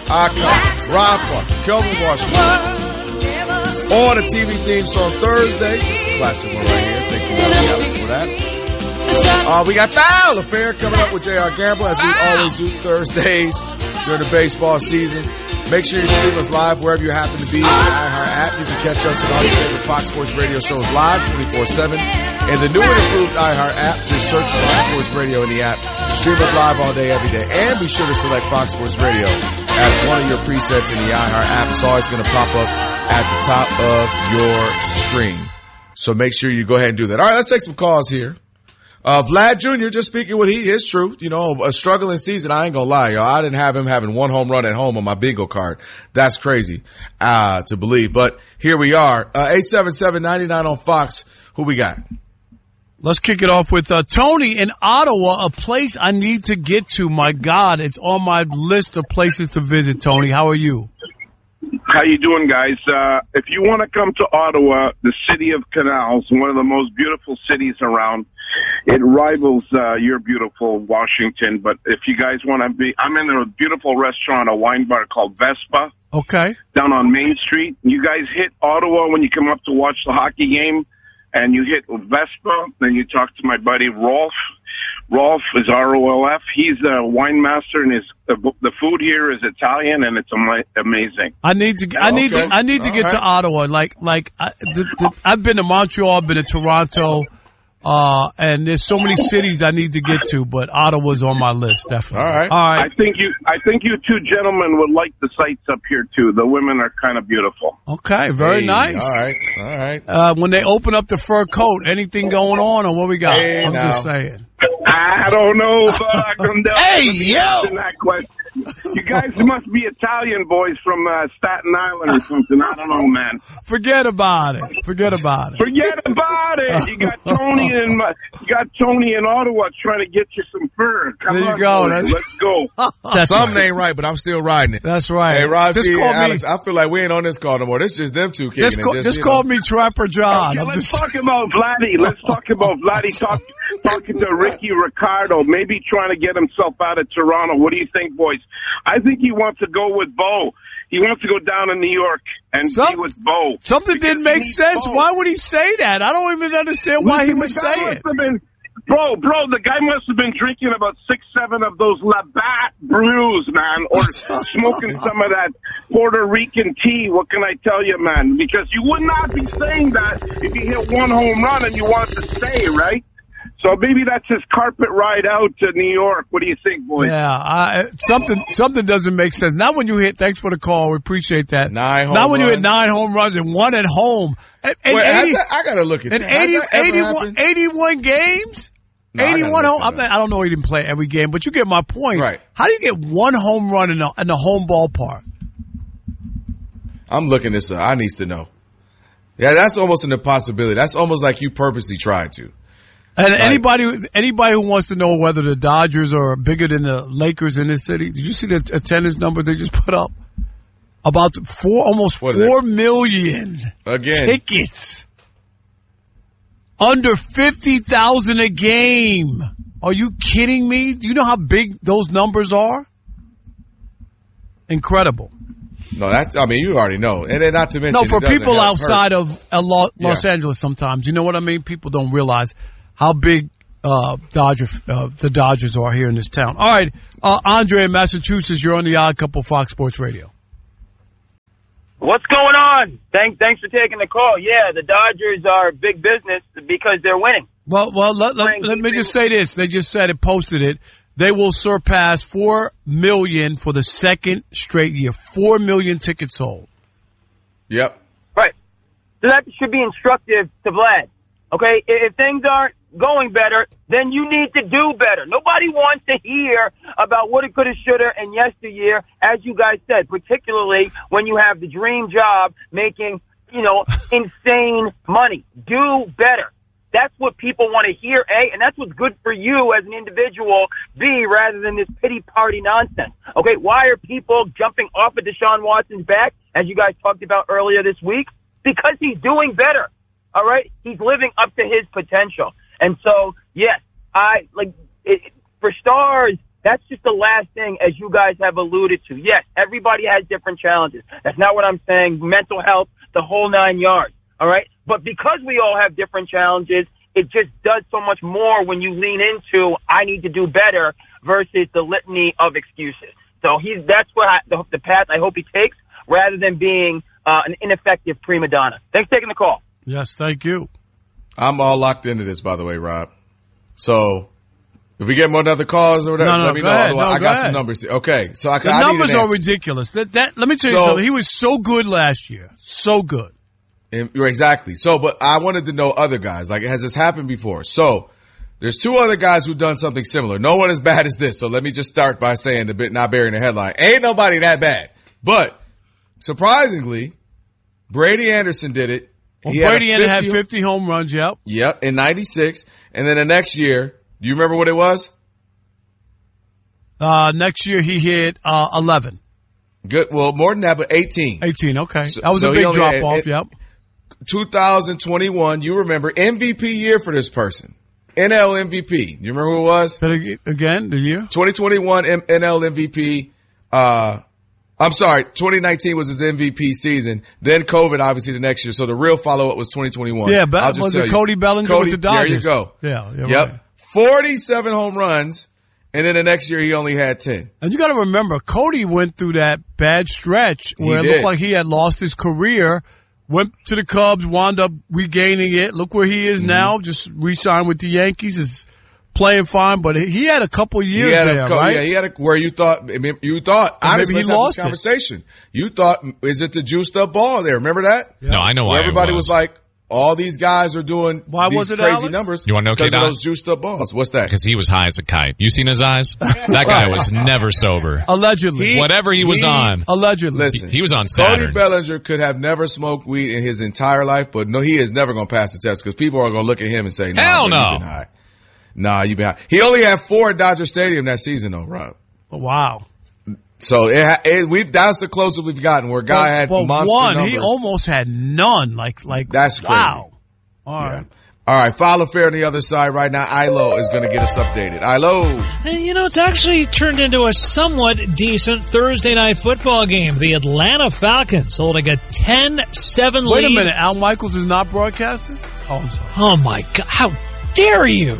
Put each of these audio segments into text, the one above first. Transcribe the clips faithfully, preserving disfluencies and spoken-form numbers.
Icon, Rob Parker, Kelvin Washington. On the T V theme song Thursday. It's a classic one right here. Thank you Robbie, for that. Uh, we got Foul Affair coming up with J R Gamble, as we always do Thursdays during the baseball season. Make sure you stream us live wherever you happen to be in the iHeart app. You can catch us on all your favorite Fox Sports Radio shows live twenty-four seven. In the new and improved iHeart app, just search Fox Sports Radio in the app. Stream us live all day, every day. And be sure to select Fox Sports Radio as one of your presets in the iHeart app. It's always going to pop up at the top of your screen. So make sure you go ahead and do that. All right, let's take some calls here. Uh, Vlad Junior, just speaking what he is true. You know, a struggling season. I ain't gonna lie, y'all. I didn't have him having one home run at home on my bingo card. That's crazy, uh, to believe. But here we are. Uh, eight seven seven, nine nine on Fox. Who we got? Let's kick it off with, uh, Tony in Ottawa, a place I need to get to. My God, it's on my list of places to visit, Tony. How are you? How you doing, guys? Uh, if you want to come to Ottawa, the city of canals, one of the most beautiful cities around, it rivals uh, your beautiful Washington. But if you guys want to be, I'm in a beautiful restaurant, a wine bar called Vespa. Okay. Down on Main Street. You guys hit Ottawa when you come up to watch the hockey game, and you hit Vespa. Then you talk to my buddy Rolf. Rolf is R O L F. He's a wine master, and his the, the food here is Italian, and it's ama- amazing. I need to. I need okay. to. I need to All get right. to Ottawa. Like, like I, the, the, I've been to Montreal. I've been to Toronto. Uh, and there's so many cities I need to get to, but Ottawa's on my list, definitely. All right. All right. I think you, I think you two gentlemen would like the sights up here too. The women are kind of beautiful. Okay. Very hey, nice. All right. All right. Uh, when they open up the fur coat, anything going on or what we got? Hey, I'm now. just saying. I don't know if I can Hey, yo! that question. You guys must be Italian boys from uh, Staten Island or something. I don't know, man. Forget about it. Forget about it. Forget about it. You got Tony in my, you got Tony in Ottawa trying to get you some fur. Come there you on, go. boys. Let's go. That's Something right. ain't right, but I'm still riding it. That's right. Hey, Rob, just G, call Alex, me. I feel like we ain't on this call no more. This is just them two kicking Just, call, it. just, just know. call me Trapper John. Okay, I'm let's just... talk about Vladdy. Let's talk about Vladdy talk, talking to Ricky Ricardo, maybe trying to get himself out of Toronto. What do you think, boys? I think he wants to go with Bo. He wants to go down to New York and Some, be with Bo. Something Because didn't make sense. Bo. Why would he say that? I don't even understand why Listen, he would the guy say must it. have been, bro, bro, the guy must have been drinking about six, seven of those Labatt brews, man, or smoking some of that Puerto Rican tea. What can I tell you, man? Because you would not be saying that if you hit one home run and you want to stay, right? So maybe that's his carpet ride out to New York. What do you think, boys? Yeah, I, something something doesn't make sense. Not when you hit. Thanks for the call. We appreciate that. Nine home Not when runs. you hit nine home runs and one at home. And, and Wait, eighty, that, I gotta look at and that. Has eighty, that ever eighty-one, happened? eighty-one games. No, I gotta eighty-one look home. that I'm not, I don't know. He didn't play every game, but you get my point. Right. How do you get one home run in the, in the home ballpark? I'm looking this up. I need to know. Yeah, that's almost an impossibility. That's almost like you purposely tried to. And Right. anybody, anybody who wants to know whether the Dodgers are bigger than the Lakers in this city, did you see the attendance number they just put up? About four, almost What is four million Again. tickets. Under fifty thousand a game. Are you kidding me? Do you know how big those numbers are? Incredible. No, that's, I mean, you already know. And then not to mention. No, for it doesn't people help outside hurt. of uh, Lo- Los Yeah. Angeles sometimes, you know what I mean? People don't realize how big uh, Dodger, uh, the Dodgers are here in this town. All right, uh, Andre in Massachusetts, you're on the Odd Couple Fox Sports Radio. What's going on? Thank, thanks for taking the call. Yeah, the Dodgers are big business because they're winning. Well, well, let, let, let me just say this. They just said it, posted it. They will surpass four million for the second straight year. Four million tickets sold. Yep. Right. So that should be instructive to Vlad. Okay? If things aren't going better, then you need to do better. Nobody wants to hear about what it could have, should have, and yesteryear, as you guys said, particularly when you have the dream job making, you know, insane money. Do better. That's what people want to hear, A, and that's what's good for you as an individual, B, rather than this pity party nonsense. Okay, why are people jumping off of Deshaun Watson's back, as you guys talked about earlier this week? Because he's doing better, all right? He's living up to his potential. And so, yes, I, like, it, for stars That's just the last thing, as you guys have alluded to. Yes, everybody has different challenges. That's not what I'm saying. Mental health, the whole nine yards, all right? But because we all have different challenges, it just does so much more when you lean into, I need to do better, versus the litany of excuses. So he's that's what I, the, the path I hope he takes, rather than being uh, an ineffective prima donna. Thanks for taking the call. Yes, thank you. I'm all locked into this, by the way, Rob. So if we get more other calls or whatever, no, no, let me know. Ahead, Otherwise, no, I got ahead. some numbers here. Okay, so I The I numbers need an are answer. ridiculous. That, that, let me tell you So- something. He was so good last year. So good. And, you're exactly. So, but I wanted to know other guys. Like, has this happened before? So, there's two other guys who've done something similar. No one as bad as this. So let me just start by saying the bit, not burying the headline. Ain't nobody that bad. But surprisingly, Brady Anderson did it. Well, He had a Brady Anderson had fifty fifty home runs, yep. Yep, in ninety-six. And then the next year, do you remember what it was? Uh, next year he hit uh, eleven. Good. Well, more than that, but eighteen. eighteen, okay. So- that was so a he big only drop had- off, it- yep. two thousand twenty-one, you remember, M V P year for this person. N L M V P. You remember who it was? Say it again, the year? twenty twenty-one M- N L M V P. Uh, I'm sorry, twenty nineteen was his M V P season. Then COVID, obviously, the next year. So the real follow-up was twenty twenty-one. Yeah, but I'll just was tell it you. Cody Bellinger Cody, with the Dodgers? There you go. Yeah, you're Yep. right. forty-seven home runs, and then the next year he only had ten. And you got to remember, Cody went through that bad stretch where it did. looked like he had lost his career, went to the Cubs, wound up regaining it. Look where he is Mm-hmm. now, just re-signed with the Yankees, is playing fine, but he had a couple years He had there, a, co- right? Yeah, he had a, where you thought, I mean, you thought, And honestly, maybe he let's have lost this it. conversation. You thought, is it the juiced up ball there? Remember that? No, I know why Where everybody it was. was like, all these guys are doing Why these was it, crazy Alex? numbers. You wanna know, because of K-Dot? those juiced up balls. What's that? Because he was high as a kite. You seen his eyes? That guy was never sober. Allegedly. He- Whatever he was he- on. Allegedly. Listen, He- he was on Cody Saturn. Bellinger could have never smoked weed in his entire life, but no, he is never going to pass the test because people are going to look at him and say, nah, Hell man, no. you've been high. Nah, you've been high. He only had four at Dodger Stadium that season, though, Rob. Wow. So it, ha- it, we've that's the closest we've gotten where a guy But- had but monster one, numbers. he almost had none. Like, like That's crazy. wow. All right. All right, Fowler Fair on the other side right now. Ilo is going to get us updated. Ilo. And, you know, it's actually turned into a somewhat decent Thursday night football game. The Atlanta Falcons holding a ten seven lead. Wait a minute. Al Michaels is not broadcasting? Oh, I'm sorry. Oh, my God. How dare you?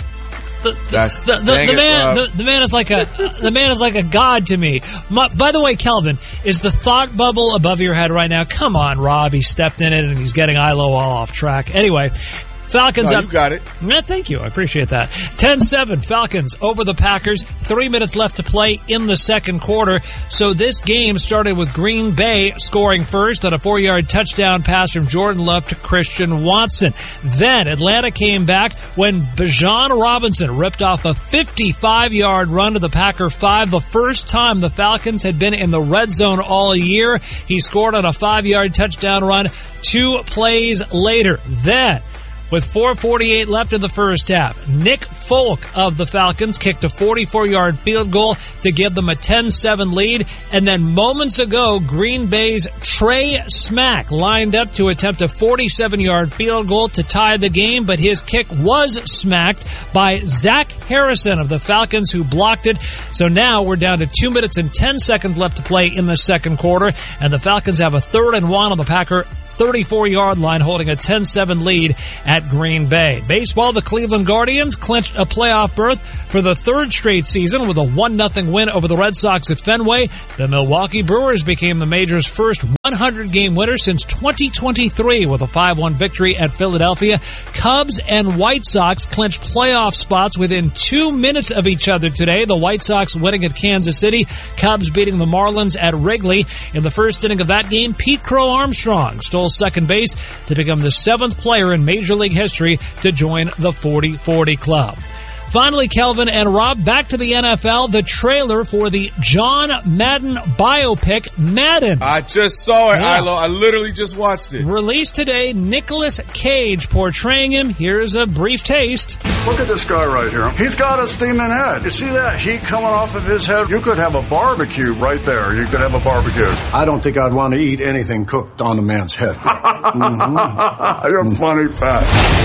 The, the, That's- the, the, dang the it, man, Rob. the, the man is like a, the man is like a god to me. My, by the way, Kelvin, is the thought bubble above your head right now? Come on, Rob. He stepped in it and he's getting Ilo all off track. Anyway, Falcons No, up. you got it. Yeah, thank you. I appreciate that. ten seven Falcons over the Packers. Three minutes left to play in the second quarter. So this game started with Green Bay scoring first on a four-yard touchdown pass from Jordan Love to Christian Watson. Then Atlanta came back when Bijan Robinson ripped off a fifty-five-yard run to the Packer five, the first time the Falcons had been in the red zone all year. He scored on a five-yard touchdown run two plays later. Then, with four forty-eight left in the first half, Nick Folk of the Falcons kicked a forty-four-yard field goal to give them a ten seven lead. And then moments ago, Green Bay's Trey Smack lined up to attempt a forty-seven-yard field goal to tie the game, but his kick was smacked by Zach Harrison of the Falcons, who blocked it. So now we're down to two minutes and ten seconds left to play in the second quarter, and the Falcons have a third and one on the Packer thirty-four-yard line, holding a ten seven lead at Green Bay. Baseball, the Cleveland Guardians clinched a playoff berth for the third straight season with a one nothing win over the Red Sox at Fenway. The Milwaukee Brewers became the major's first one hundred game winner since twenty twenty-three with a five one victory at Philadelphia. Cubs and White Sox clinched playoff spots within two minutes of each other today. The White Sox winning at Kansas City, Cubs beating the Marlins at Wrigley. In the first inning of that game, Pete Crow Armstrong stole second base to become the seventh player in Major League history to join the forty forty club. Finally, Kelvin and Rob, back to the N F L, the trailer for the John Madden biopic, Madden. I just saw it, Yeah. Ilo. I literally just watched it. Released today, Nicolas Cage portraying him. Here's a brief taste. Look at this guy right here. He's got a steaming head. You see that heat coming off of his head? You could have a barbecue right there. You could have a barbecue. I don't think I'd want to eat anything cooked on a man's head. mm-hmm. You're funny, Pat.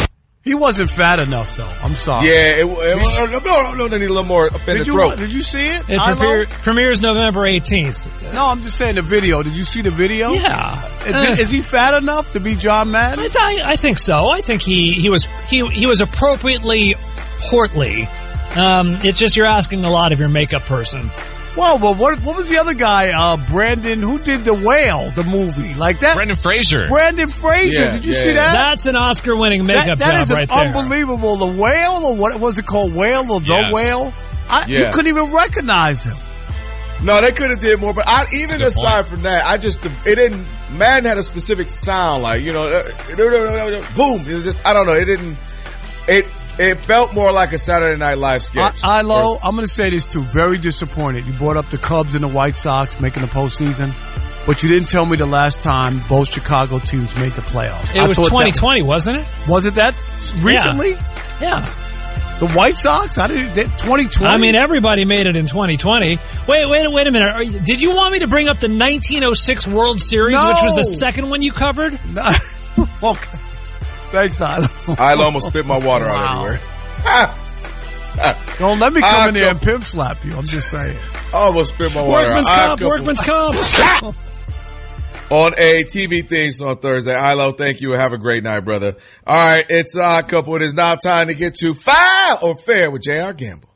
He wasn't fat enough, though. I'm sorry. Yeah, it, it, no, no, no, they need a little more up in did the you, throat. Did you see it? It premiere, premieres November eighteenth. No, I'm just saying the video. Did you see the video? Yeah. Is, Uh, is he fat enough to be John Madden? I, I think so. I think he, he was he he was appropriately portly. Um, it's just you're asking a lot of your makeup person. Well, well, what what was the other guy? Uh, Brandon, who did the Whale, the movie, like that? Brendan Fraser. Brandon Fraser. Yeah, did you yeah, see that? That's an Oscar-winning makeup that, that job is right an there. unbelievable. The Whale, or what was it called? Whale or the Yeah. Whale? I, Yeah. You couldn't even recognize him. No, they could have did more, but I, even good aside point. from that, I just it didn't. Madden had a specific sound, like you know, uh, boom. It was just I don't know. It didn't. It it felt more like a Saturday Night Live sketch. I, Ilo, I'm going to say this too. Very disappointed. You brought up the Cubs and the White Sox making the postseason, but you didn't tell me the last time both Chicago teams made the playoffs. It I was thought twenty That, twenty, wasn't it? was it that recently? Yeah. The White Sox? I didn't. twenty twenty. I mean, everybody made it in twenty twenty. Wait, wait, wait a minute. Are you, did you want me to bring up the nineteen oh six World Series, No. which was the second one you covered? okay. Thanks, Ilo. I almost spit my water Wow. out everywhere. Don't let me come I in there and go- pimp slap you. I'm just saying. I almost spit my water Workman's out. I comp, couple- workman's comp. On a T V theme on Thursday. Ilo, thank you and have a great night, brother. All right, it's uh, a couple. It is now time to get to Foul or Fair with J R. Gamble.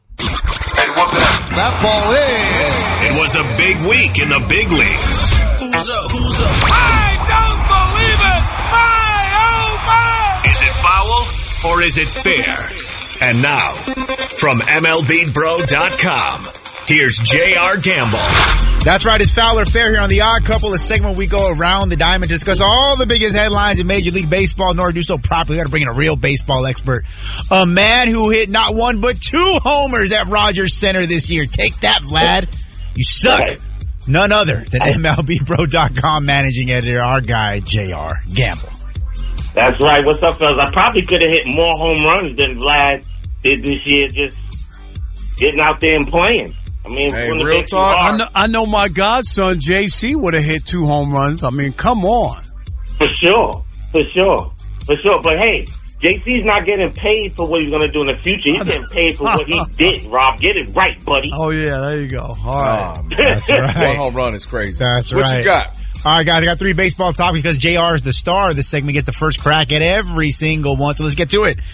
That ball is. It was a big week in the big leagues. Who's up? Who's up? I don't believe it! My, oh my! Is it foul or is it fair? And now, from M L B Bro dot com, here's J R. Gamble. That's right, it's Foul or Fair here on The Odd Couple, a segment where we go around the diamond to discuss all the biggest headlines in Major League Baseball. In order to do so properly, we got to bring in a real baseball expert. A man who hit not one but two homers at Rogers Center this year. Take that, Vlad. You suck. None other than M L B Bro dot com managing editor, our guy, J R. Gamble. That's right. What's up, fellas? I probably could have hit more home runs than Vlad did this year, just getting out there and playing. I mean, Hey, when the real big talk, I know, I know my godson, J C, would have hit two home runs. I mean, come on. For sure. For sure. For sure. But hey, J C's not getting paid for what he's going to do in the future. He's getting paid for what he did, Rob. Get it right, buddy. Oh, yeah, there you go. All right. Oh, man. That's right. One home run is crazy. That's what right. you got? All right, guys, I got three baseball topics because J R is the star of this segment, gets the first crack at every single one. So let's get to it.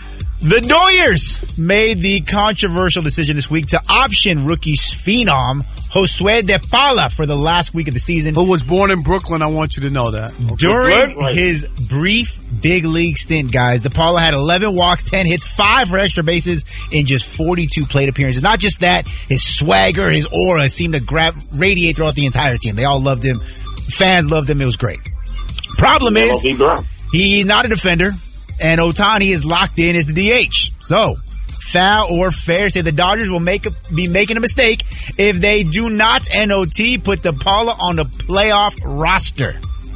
The Doyers made the controversial decision this week to option rookie phenom Josue De Paula for the last week of the season. Who was born in Brooklyn, I want you to know that. Okay. During Right. his brief big league stint, guys, De Paula had eleven walks, ten hits, five for extra bases in just forty-two plate appearances. Not just that, his swagger, his aura seemed to grab, radiate throughout the entire team. They all loved him. Fans loved him. It was great. Problem is, he's not a defender, and Ohtani is locked in as the D H. So, foul or fair, say the Dodgers will make a, be making a mistake if they do not N O T put De Paula on the playoff roster.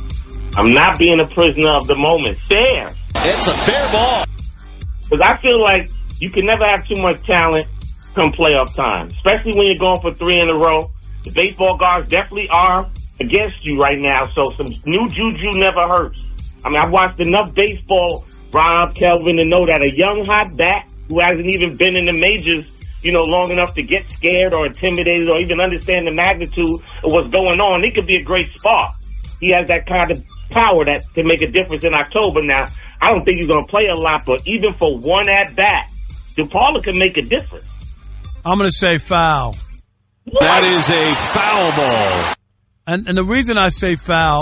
I'm not being a prisoner of the moment. Fair. It's a fair ball. Because I feel like you can never have too much talent come playoff time, especially when you're going for three in a row. The baseball gods definitely are against you right now, so some new juju never hurts. I mean, I've watched enough baseball, Rob, Kelvin, to know that a young hot bat who hasn't even been in the majors, you know, long enough to get scared or intimidated or even understand the magnitude of what's going on, it could be a great spark. He has that kind of power that can make a difference in October. Now, I don't think he's going to play a lot, but even for one at-bat, De Paula can make a difference. I'm going to say foul. That is a foul ball. And, and the reason I say foul